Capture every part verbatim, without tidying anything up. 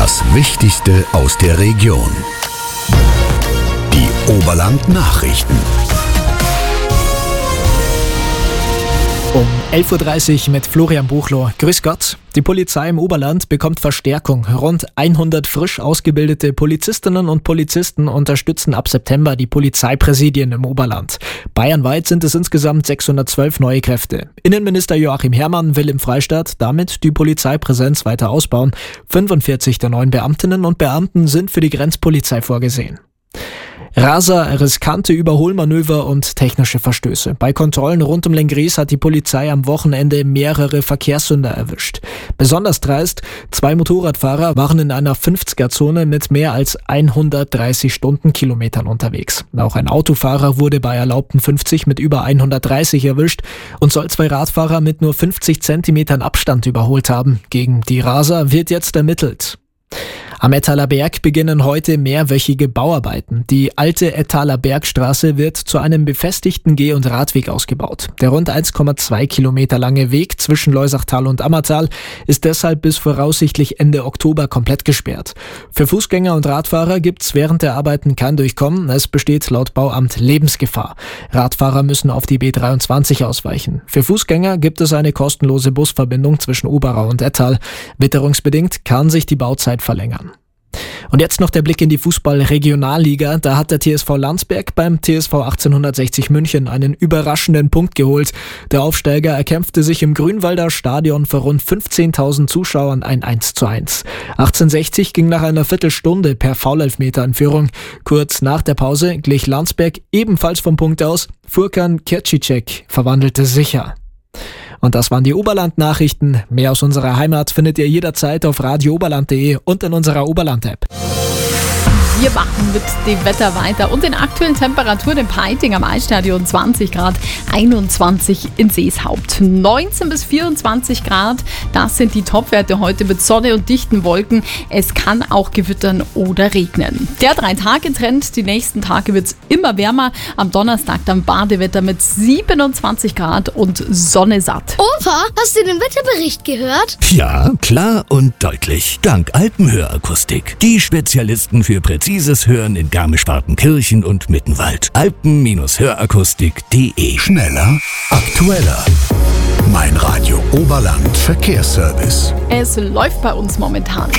Das Wichtigste aus der Region. Die Oberland-Nachrichten. Um elf Uhr dreißig mit Florian Buchloh. Grüß Gott. Die Polizei im Oberland bekommt Verstärkung. Rund hundert frisch ausgebildete Polizistinnen und Polizisten unterstützen ab September die Polizeipräsidien im Oberland. Bayernweit sind es insgesamt sechshundertzwölf neue Kräfte. Innenminister Joachim Herrmann will im Freistaat damit die Polizeipräsenz weiter ausbauen. fünfundvierzig der neuen Beamtinnen und Beamten sind für die Grenzpolizei vorgesehen. Raser, riskante Überholmanöver und technische Verstöße. Bei Kontrollen rund um Lenggries hat die Polizei am Wochenende mehrere Verkehrssünder erwischt. Besonders dreist, zwei Motorradfahrer waren in einer fünfziger-Zone mit mehr als hundertdreißig Stundenkilometern unterwegs. Auch ein Autofahrer wurde bei erlaubten fünfzig mit über hundertdreißig erwischt und soll zwei Radfahrer mit nur fünfzig Zentimetern Abstand überholt haben. Gegen die Raser wird jetzt ermittelt. Am Ettaler Berg beginnen heute mehrwöchige Bauarbeiten. Die alte Ettaler Bergstraße wird zu einem befestigten Geh- und Radweg ausgebaut. Der rund eins Komma zwei Kilometer lange Weg zwischen Loisachtal und Ammertal ist deshalb bis voraussichtlich Ende Oktober komplett gesperrt. Für Fußgänger und Radfahrer gibt's während der Arbeiten kein Durchkommen. Es besteht laut Bauamt Lebensgefahr. Radfahrer müssen auf die B dreiundzwanzig ausweichen. Für Fußgänger gibt es eine kostenlose Busverbindung zwischen Oberau und Ettal. Witterungsbedingt kann sich die Bauzeit verlängern. Und jetzt noch der Blick in die Fußball-Regionalliga. Da hat der T S V Landsberg beim T S V achtzehnhundertsechzig München einen überraschenden Punkt geholt. Der Aufsteiger erkämpfte sich im Grünwalder Stadion vor rund fünfzehntausend Zuschauern ein eins zu eins. achtzehnhundertsechzig ging nach einer Viertelstunde per Foulelfmeter in Führung. Kurz nach der Pause glich Landsberg ebenfalls vom Punkt aus. Furkan Kercicek verwandelte sicher. Und das waren die Oberland-Nachrichten. Mehr aus unserer Heimat findet ihr jederzeit auf radio oberland punkt de und in unserer Oberland-App. Wir machen mit dem Wetter weiter und den aktuellen Temperaturen im Peiting am Eisstadion zwanzig Grad, einundzwanzig in Seeshaupt. neunzehn bis vierundzwanzig Grad, das sind die Topwerte heute mit Sonne und dichten Wolken. Es kann auch gewittern oder regnen. Der Drei-Tage-Trend, die nächsten Tage wird es immer wärmer. Am Donnerstag dann Badewetter mit siebenundzwanzig Grad und Sonne satt. Opa, hast du den Wetterbericht gehört? Ja, klar und deutlich. Dank Alpenhörakustik. Die Spezialisten für Präzision Dieses Hören in Garmisch-Partenkirchen und Mittenwald. alpen Hörakustik punkt de. Schneller, aktueller. Mein Radio Oberland Verkehrsservice. Es läuft bei uns momentan.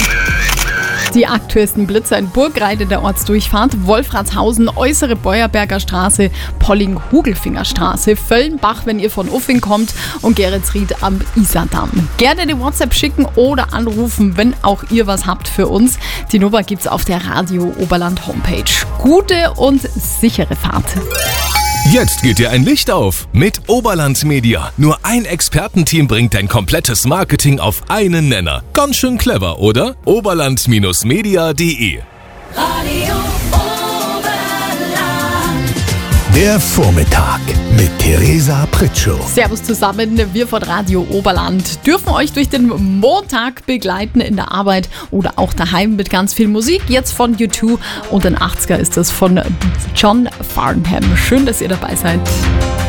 Die aktuellsten Blitzer in Burgreide der Ortsdurchfahrt, Wolfratshausen, Äußere Beuerberger Straße, Polling-Hugelfingerstraße, Völlenbach, wenn ihr von Uffing kommt und Geretsried am Isardamm. Gerne eine WhatsApp schicken oder anrufen, wenn auch ihr was habt für uns. Die Nummer gibt's auf der Radio Oberland Homepage. Gute und sichere Fahrt. Jetzt geht dir ein Licht auf mit Oberland Media. Nur ein Expertenteam bringt dein komplettes Marketing auf einen Nenner. Ganz schön clever, oder? oberland Media punkt de. Radio Oberland. Der Vormittag mit Theresa Pritschow. Servus zusammen, wir von Radio Oberland dürfen euch durch den Montag begleiten in der Arbeit oder auch daheim mit ganz viel Musik. Jetzt von U zwei und den achtziger ist das von John Farnham. Schön, dass ihr dabei seid.